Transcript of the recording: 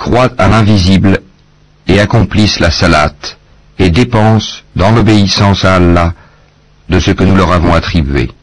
croient à l'invisible et accomplissent la salate et dépensent dans l'obéissance à Allah de ce que nous leur avons attribué.